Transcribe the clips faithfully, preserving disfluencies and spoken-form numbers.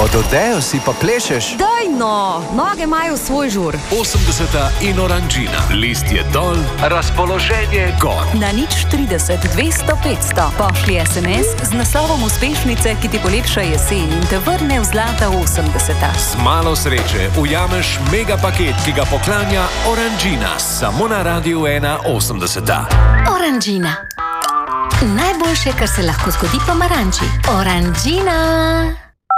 Od odejo si pa plešeš. Daj no, noge imajo svoj žur. osemdeseta in Oranžina. List je dol, razpoloženje gor. Na nič trideset, dvesto, petsto. Pošli es em es z naslovom uspešnice, ki ti polepša jesen in te vrne v zlata osemdeseta. Z malo sreče ujameš mega paket, ki ga poklanja Oranžina. Samo na Radiu ena osemdeseta. Oranžina. Najboljše, kar se lahko zgodi pomaranči. Oranžina.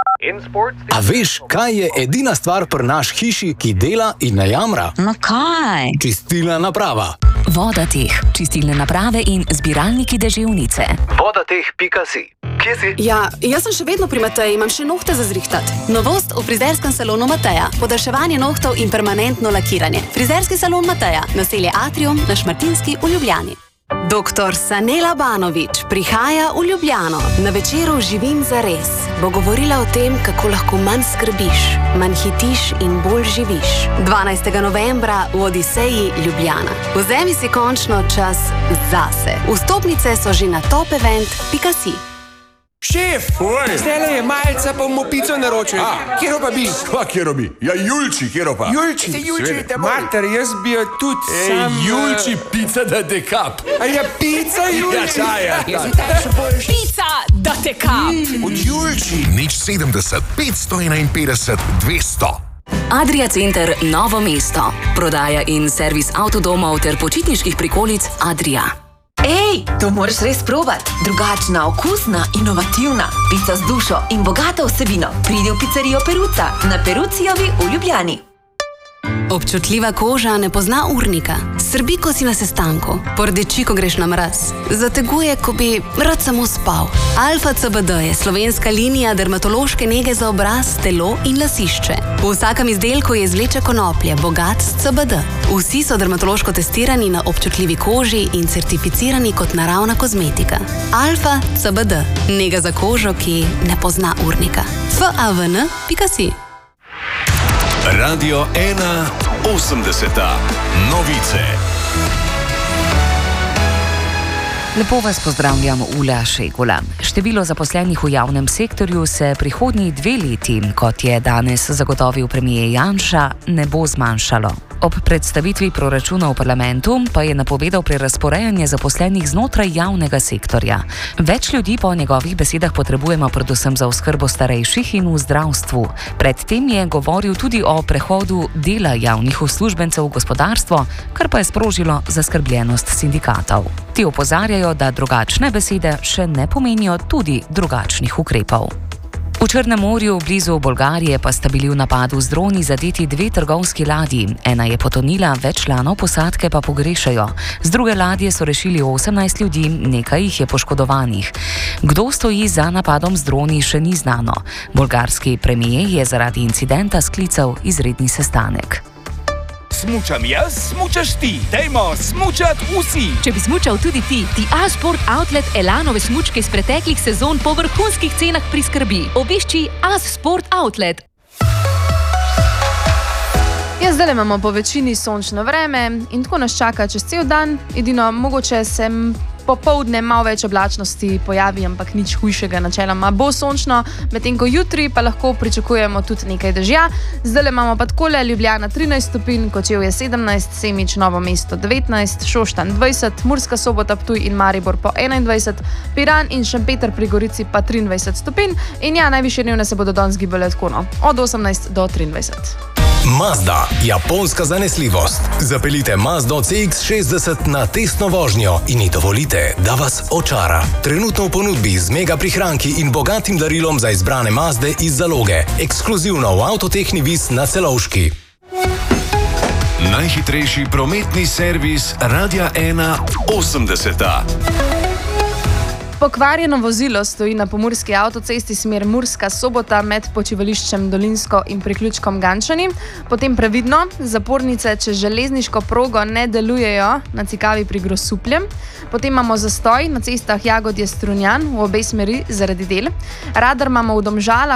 A veš, kaj je edina stvar pri naš hiši, ki dela in ne jamra? No kaj? Čistilna naprava. Vodateh, čistilne naprave in zbiralniki deževnice. Vodateh pika si. Kje si? Ja, jaz sem še vedno pri Mateji, imam še nohte za zrihtat. Novost v frizerskem salonu Mateja. Podaljševanje nohtov in permanentno lakiranje. Frizerski salon Mateja, naselje Atrium na Šmartinski v Ljubljani. Doktor Sanela Banović prihaja v Ljubljano. Na večeru Živim zares bo govorila o tem, kako lahko manj skrbiš, manj hitiš in bolj živiš. dvanajstega novembra v Odiseji Ljubljana. Vzemi si končno čas zase. Vstopnice so že na topevent pika si. Šef, zdajle je malca, pa bomo pico naročili. Kjero pa bi? Kva kjero bi? Ja, Julči, kjero pa? Julči, Julči, mater, jaz bi jo tudi sam... Ej, Julči, pica da te kap. A ja, pica, Julči? Ja, čaja. Pica, da te kap. Od Julči. Nič sedemdeset, petsto enainpetdeset, dvesto. Adria Center Novo mesto. Prodaja in servis avtodomov ter počitniških prikolic Adria. Ej, to moraš res probati. Drugačna, okusna, inovativna. Pica z dušo in bogato vsebino. Pridi v pizzerijo Peruca na Perucijovi v Ljubljani. Občutljiva koža ne pozna urnika. Srbi, ko si na sestanku. Pordeči, ko greš na mraz. Zateguje, ko bi rad samo spal. Alfa C B D je slovenska linija dermatološke nege za obraz, telo in lasišče. V vsakem izdelku je izvleče konoplje, bogat s C B D. Vsi so dermatološko testirani na občutljivi koži in certificirani kot naravna kozmetika. Alfa C B D. Nega za kožo, ki ne pozna urnika. F A V N pika si. Radio ena osemdeseta. Novice. Lepo vas pozdravljam, Ula Šegula. Število zaposlenih v javnem sektorju se prihodnji dve leti, kot je danes zagotovil premier Janša, ne bo zmanjšalo. Ob predstavitvi proračuna v parlamentu pa je napovedal prerazporejanje zaposlenih znotraj javnega sektorja. Več ljudi po njegovih besedah potrebujemo predvsem za oskrbo starejših in v zdravstvu. Predtem je govoril tudi o prehodu dela javnih uslužbencev v gospodarstvo, kar pa je sprožilo zaskrbljenost sindikatov. Ti opozarjajo, da drugačne besede še ne pomenijo tudi drugačnih ukrepov. V Črnem morju blizu Bolgarije pa sta bili v napadu z droni zadeti dve trgovski ladji. Ena je potonila, več članov posadke pa pogrešajo. Z druge ladje so rešili osemnajst ljudi, nekaj jih je poškodovanih. Kdo stoji za napadom z droni, še ni znano. Bolgarski premier je zaradi incidenta sklical izredni sestanek. Smučam jaz, smučaš ti. Dajmo smučat vsi. Če bi smučal tudi ti, ti A-Sport Outlet Elanove smučke iz preteklih sezon po vrhunskih cenah priskrbi. Obišči A-Sport Outlet. Ja, zdaj imamo po večini sončno vreme in tako nas čaka čez cel dan. Edino mogoče sem popoldne malo več oblačnosti pojavi, ampak nič hujšega, načeloma bo sončno, medtem ko jutri pa lahko pričakujemo tudi nekaj dežja. Zdaj imamo pa takole: Ljubljana trinajst stopinj, Kočevje sedemnajst, Semič, Novo mesto devetnajst, Šoštanj dvajset, Murska Sobota, Ptuj in Maribor po enaindvajset, Piran in Šempeter pri Gorici pa triindvajset stopinj in ja, najvišje dnevne se bodo danes gibale tako, no, od osemnajst do triindvajset. Mazda, japonska zanesljivost. Zapeljite Mazdo C X šestdeset na testno vožnjo in ji dovolite, da vas očara. Trenutno v ponudbi z mega prihranki in bogatim darilom za izbrane Mazde iz zaloge. Ekskluzivno v Avtotehni Vis na Celovški. Najhitrejši prometni servis Radia ena osemdeseta. Pokvarjeno vozilo stoji na pomurski avtocesti smer Murska Sobota med počivališčem Dolinsko in priključkom Gančani. Potem previdno, zapornice čez železniško progo ne delujejo na Cikavi pri Grosupljem. Potem imamo zastoj na cestah Jagodje-Strunjan v obe smeri zaradi del. Radar imamo v Domžalah